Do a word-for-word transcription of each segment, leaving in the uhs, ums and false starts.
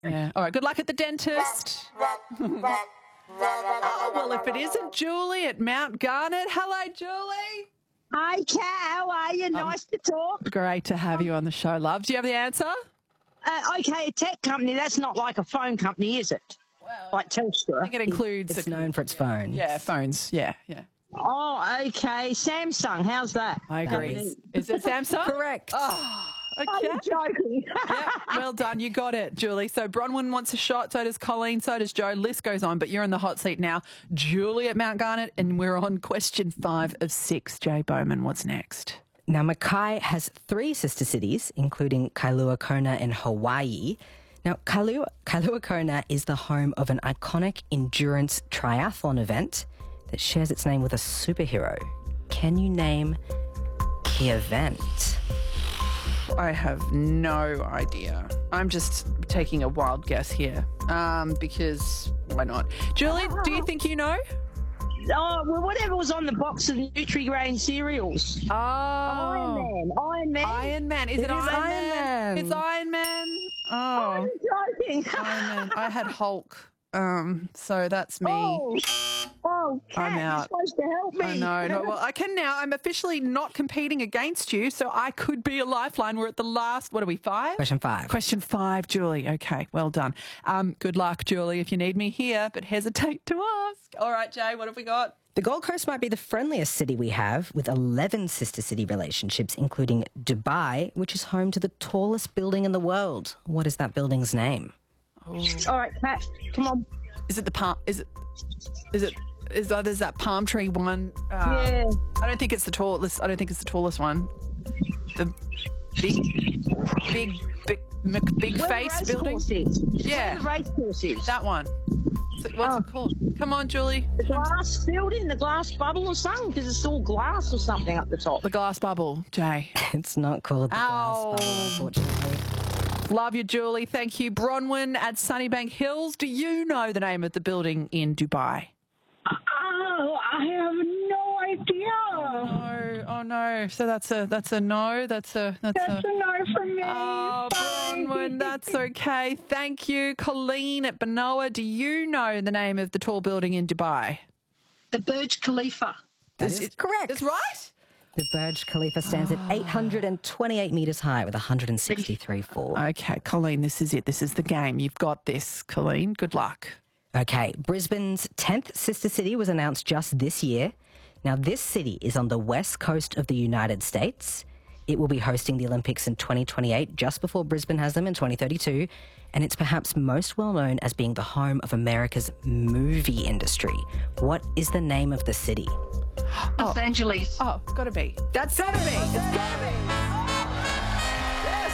Yeah. All right. Good luck at the dentist. Oh, well, if it isn't Julie at Mount Garnet. Hello, Julie. Hi, Kat. How are you? Nice to talk. Great to have you on the show, love. Do you have the answer? Uh, okay, a tech company. That's not like a phone company, is it? Well, like Telstra. I think it includes... It's known for its phones. Yeah, phones. Yeah, yeah. Oh, okay. Samsung. How's that? I agree. Is it Samsung? Correct. Oh, okay. I'm joking. Yeah, well done. You got it, Julie. So Bronwyn wants a shot, so does Colleen, so does Joe. List goes on, but you're in the hot seat now. Julie at Mount Garnet, and we're on question five of six. Jay Bowman, what's next? Now, Mackay has three sister cities, including Kailua Kona in Hawaii. Now, Kailua, Kailua Kona is the home of an iconic endurance triathlon event that shares its name with a superhero. Can you name the event? I have no idea. I'm just taking a wild guess here um, because why not? Julie, do you think you know? Oh, well, whatever was on the box of Nutri-Grain cereals. Oh. Iron Man. Iron Man. Iron Man. Is it, It Iron, is Iron Man? Man. It's Iron Man. Oh. I'm joking. Iron Man. I had Hulk. Um, so that's me. Oh, oh Kat, I'm out. you're supposed to help me. I know. No, well, I can now. I'm officially not competing against you, so I could be a lifeline. We're at the last, what are we, five? Question five. Question five, Julie. Okay, well done. Um, good luck, Julie, if you need me here, but hesitate to ask. All right, Jay, what have we got? The Gold Coast might be the friendliest city we have, with eleven sister city relationships, including Dubai, which is home to the tallest building in the world. What is that building's name? All right, Kat, come on. Is it the palm? Is it? Is it? Is that? Is that palm tree one? Uh, Yeah. I don't think it's the tallest. I don't think it's the tallest one. The big, big, big, Mc- big Where the face race building. course is. Yeah. Where the race course is. That one. So what's Oh. it called? Come on, Julie. The glass building, the glass bubble or something, because it's all glass or something up the top. The glass bubble, Jay. It's not called the Ow. glass bubble, unfortunately. Love you, Julie. Thank you. Bronwyn at Sunnybank Hills. Do you know the name of the building in Dubai? Oh, I have no idea. No. Oh no. So that's a that's a no. That's a that's, That's a. a no from me. Oh, Bronwyn, that's okay. Thank you. Colleen at Benoa. Do you know the name of the tall building in Dubai? The Burj Khalifa. That Is is it- correct. That's right. The Burj Khalifa stands at eight hundred twenty-eight metres high with one hundred sixty-three floors. Okay, Colleen, this is it. This is the game. You've got this, Colleen. Good luck. Okay, Brisbane's tenth sister city was announced just this year. Now, this city is on the west coast of the United States. It will be hosting the Olympics in twenty twenty-eight, just before Brisbane has them in twenty thirty-two. And it's perhaps most well known as being the home of America's movie industry. What is the name of the city? Los Angeles. Oh, it's got to be. That's got to be. It's got to be. Yes.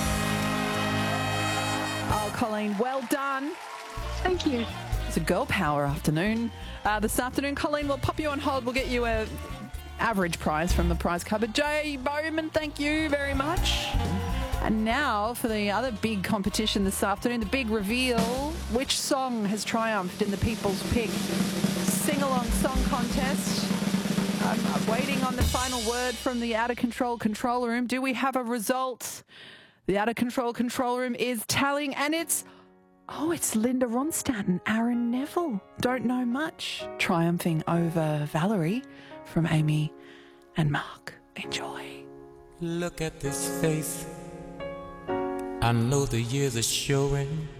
Oh, Colleen, well done. Thank you. It's a girl power afternoon. Uh, this afternoon, Colleen, we'll pop you on hold. We'll get you a average prize from the prize cupboard. Jay Bowman, thank you very much. And now for the other big competition this afternoon, the big reveal. Which song has triumphed in the People's Pick sing-along song contest? I'm, I'm waiting on the final word from the Out of Control control room. Do we have a result? The Out of Control control room is tallying, and it's... Oh, it's Linda Ronstadt and Aaron Neville. Don't know much. Triumphing over Valerie from Amy and Mark. Enjoy. Look at this face. I know the years are showing.